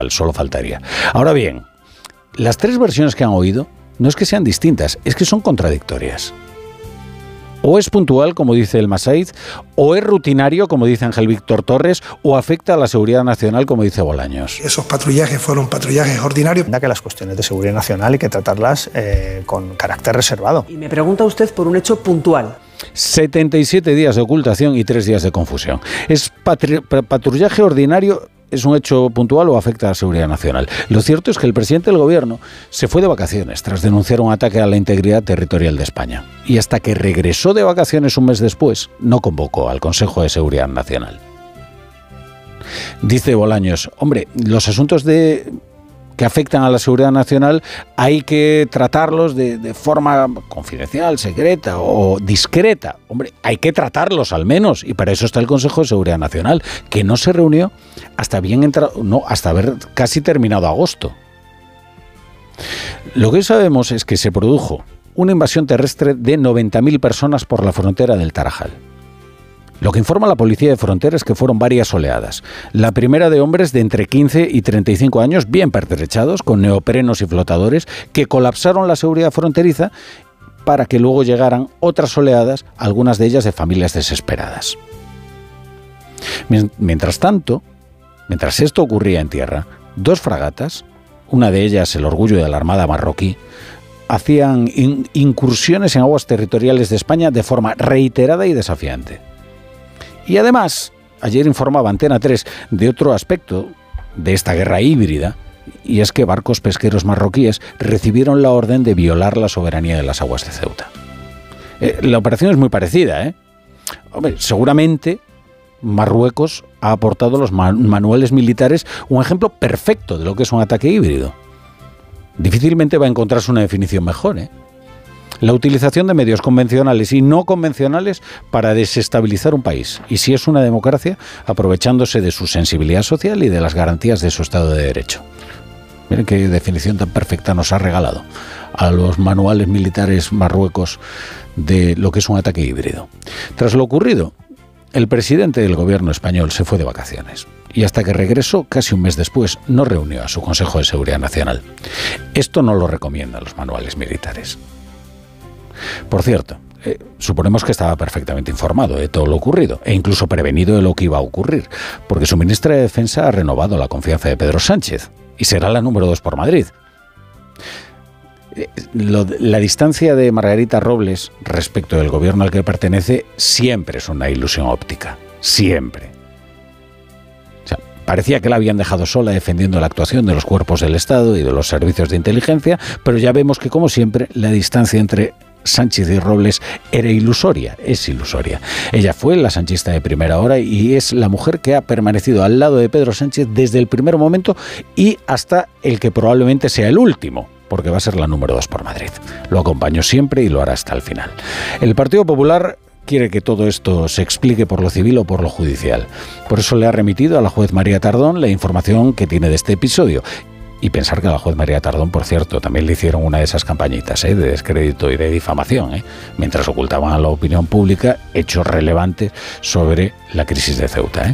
solo faltaría. Ahora bien, las tres versiones que han oído no es que sean distintas, es que son contradictorias. O es puntual, como dice el Massaid, o es rutinario, como dice Ángel Víctor Torres, o afecta a la seguridad nacional, como dice Bolaños. Esos patrullajes fueron patrullajes ordinarios. Que las cuestiones de seguridad nacional hay que tratarlas con carácter reservado. Y me pregunta usted por un hecho puntual. 77 días de ocultación y 3 días de confusión. ¿Es patrullaje ordinario? ¿Es un hecho puntual o afecta a la seguridad nacional? Lo cierto es que el presidente del gobierno se fue de vacaciones tras denunciar un ataque a la integridad territorial de España. Y hasta que regresó de vacaciones un mes después, no convocó al Consejo de Seguridad Nacional. Dice Bolaños, hombre, los asuntos que afectan a la seguridad nacional hay que tratarlos de forma confidencial, secreta o discreta. Hombre, hay que tratarlos al menos, y para eso está el Consejo de Seguridad Nacional, que no se reunió hasta haber casi terminado agosto. Lo que hoy sabemos es que se produjo una invasión terrestre de 90.000 personas por la frontera del Tarajal. Lo que informa la Policía de Fronteras es que fueron varias oleadas. La primera de hombres de entre 15 y 35 años, bien pertrechados, con neoprenos y flotadores, que colapsaron la seguridad fronteriza para que luego llegaran otras oleadas, algunas de ellas de familias desesperadas. Mientras tanto, mientras esto ocurría en tierra, 2 fragatas, una de ellas el Orgullo de la Armada marroquí, hacían incursiones en aguas territoriales de España de forma reiterada y desafiante. Y además, ayer informaba Antena 3 de otro aspecto de esta guerra híbrida, y es que barcos pesqueros marroquíes recibieron la orden de violar la soberanía de las aguas de Ceuta. La operación es muy parecida, ¿eh? Hombre, seguramente Marruecos ha aportado los manuales militares un ejemplo perfecto de lo que es un ataque híbrido. Difícilmente va a encontrarse una definición mejor, ¿eh? La utilización de medios convencionales y no convencionales para desestabilizar un país. Y si es una democracia, aprovechándose de su sensibilidad social y de las garantías de su Estado de Derecho. Miren qué definición tan perfecta nos ha regalado a los manuales militares Marruecos de lo que es un ataque híbrido. Tras lo ocurrido, el presidente del gobierno español se fue de vacaciones. Y hasta que regresó, casi un mes después, no reunió a su Consejo de Seguridad Nacional. Esto no lo recomiendan los manuales militares. Por cierto, suponemos que estaba perfectamente informado de todo lo ocurrido e incluso prevenido de lo que iba a ocurrir, porque su ministra de Defensa ha renovado la confianza de Pedro Sánchez y será la número 2 por Madrid. La distancia de Margarita Robles respecto del gobierno al que pertenece siempre es una ilusión óptica, siempre. O sea, parecía que la habían dejado sola defendiendo la actuación de los cuerpos del Estado y de los servicios de inteligencia, pero ya vemos que, como siempre, la distancia entre Sánchez y Robles era ilusoria, es ilusoria. Ella fue la sanchista de primera hora y es la mujer que ha permanecido al lado de Pedro Sánchez desde el primer momento y hasta el que probablemente sea el último, porque va a ser la número 2 por Madrid. Lo acompañó siempre y lo hará hasta el final. El Partido Popular quiere que todo esto se explique por lo civil o por lo judicial. Por eso le ha remitido a la juez María Tardón la información que tiene de este episodio. Y pensar que a la juez María Tardón, por cierto, también le hicieron una de esas campañitas de descrédito y de difamación, mientras ocultaban a la opinión pública hechos relevantes sobre la crisis de Ceuta.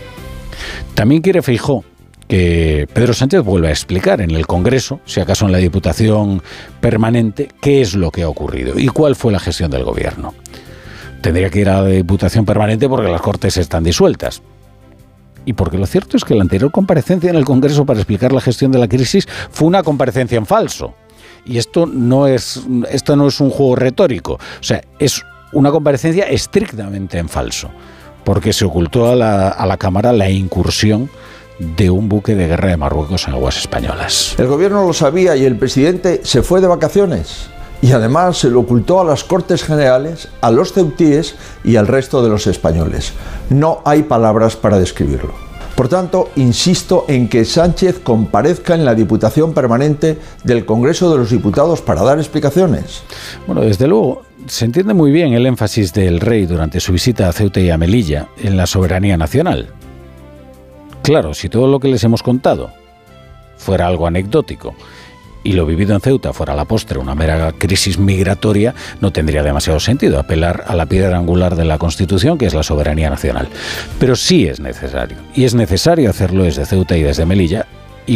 También quiere Feijóo que Pedro Sánchez vuelva a explicar en el Congreso, si acaso en la Diputación Permanente, qué es lo que ha ocurrido y cuál fue la gestión del Gobierno. Tendría que ir a la Diputación Permanente porque las Cortes están disueltas. Y porque lo cierto es que la anterior comparecencia en el Congreso para explicar la gestión de la crisis fue una comparecencia en falso. Y esto no es un juego retórico. O sea, es una comparecencia estrictamente en falso. Porque se ocultó a la Cámara la incursión de un buque de guerra de Marruecos en aguas españolas. El gobierno lo sabía y el presidente se fue de vacaciones. Y además se lo ocultó a las Cortes Generales, a los ceutíes y al resto de los españoles. No hay palabras para describirlo. Por tanto, insisto en que Sánchez comparezca en la Diputación Permanente del Congreso de los Diputados para dar explicaciones. Bueno, desde luego, se entiende muy bien el énfasis del rey durante su visita a Ceuta y a Melilla en la soberanía nacional. Claro, si todo lo que les hemos contado fuera algo anecdótico y lo vivido en Ceuta fuera a la postre una mera crisis migratoria, no tendría demasiado sentido apelar a la piedra angular de la Constitución, que es la soberanía nacional. Pero sí es necesario, y es necesario hacerlo desde Ceuta y desde Melilla,